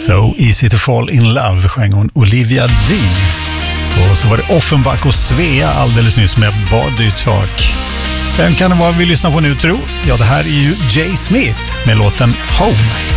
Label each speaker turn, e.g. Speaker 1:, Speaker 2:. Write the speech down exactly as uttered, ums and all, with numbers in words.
Speaker 1: So easy to fall in love, sjöng hon Olivia Dean. Och så var det Offenbach och Svea alldeles nyss med Body Talk. Vem kan det vara vi lyssnar på nu, tro? Ja, det här är ju Jay Smith med låten Home.